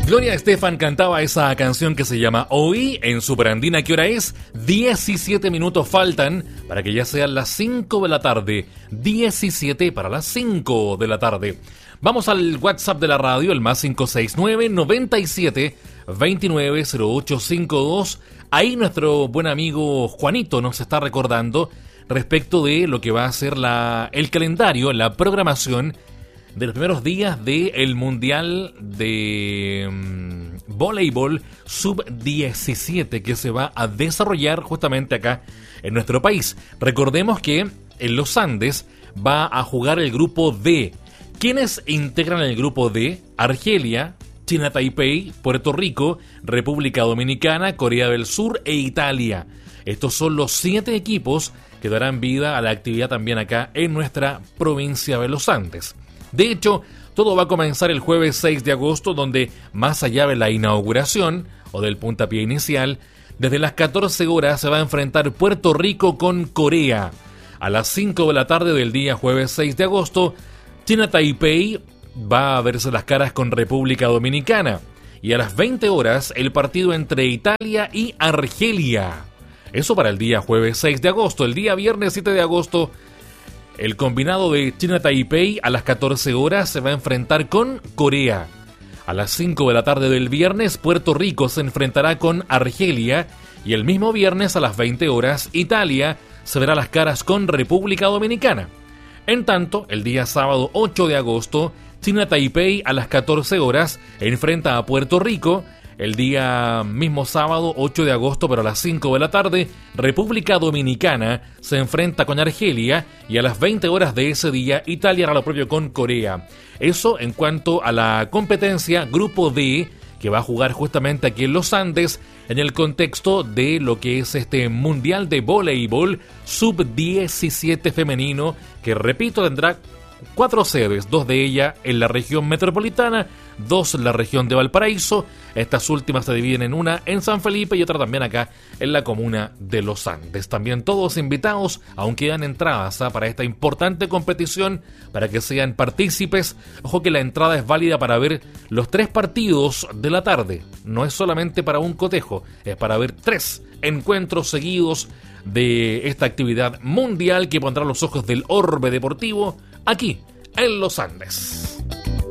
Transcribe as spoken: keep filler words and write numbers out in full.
Gloria Estefan cantaba esa canción que se llama Hoy en Superandina. ¿Qué hora es? diecisiete minutos faltan para que ya sean las cinco de la tarde. diecisiete para las cinco de la tarde. Vamos al WhatsApp de la radio, el más cinco seis nueve, noventa y siete, veintinueve, cero ocho cincuenta y dos. Ahí nuestro buen amigo Juanito nos está recordando respecto de lo que va a ser la, el calendario, la programación de los primeros días del Mundial de um, Voleibol sub diecisiete que se va a desarrollar justamente acá en nuestro país. Recordemos que en los Andes va a jugar el grupo D. ¿Quiénes integran el grupo D? Argelia, China Taipei, Puerto Rico, República Dominicana, Corea del Sur e Italia. Estos son los siete equipos que darán vida a la actividad también acá en nuestra provincia de los Andes. De hecho, todo va a comenzar el jueves seis de agosto, donde más allá de la inauguración o del puntapié inicial, desde las catorce horas se va a enfrentar Puerto Rico con Corea. A las cinco de la tarde del día jueves seis de agosto, China Taipei va a verse las caras con República Dominicana. Y a las veinte horas, el partido entre Italia y Argelia. Eso para el día jueves seis de agosto. El día viernes siete de agosto, el combinado de China Taipei a las catorce horas se va a enfrentar con Corea. A las cinco de la tarde del viernes, Puerto Rico se enfrentará con Argelia. Y el mismo viernes a las veinte horas, Italia se verá las caras con República Dominicana. En tanto, el día sábado ocho de agosto, China Taipei a las catorce horas enfrenta a Puerto Rico. El día mismo sábado ocho de agosto, pero a las cinco de la tarde, República Dominicana se enfrenta con Argelia y a las veinte horas de ese día, Italia hará lo propio con Corea. Eso en cuanto a la competencia Grupo D, que va a jugar justamente aquí en los Andes, en el contexto de lo que es este Mundial de Voleibol sub diecisiete femenino, que repito, tendrá cuatro sedes, dos de ellas en la región metropolitana, dos en la región de Valparaíso. Estas últimas se dividen en una en San Felipe y otra también acá en la comuna de Los Andes. También todos invitados, aún quedan entradas ¿eh? para esta importante competición, para que sean partícipes. Ojo que la entrada es válida para ver los tres partidos de la tarde. No es solamente para un cotejo, es para ver tres encuentros seguidos de esta actividad mundial que pondrá los ojos del orbe deportivo aquí en Los Andes.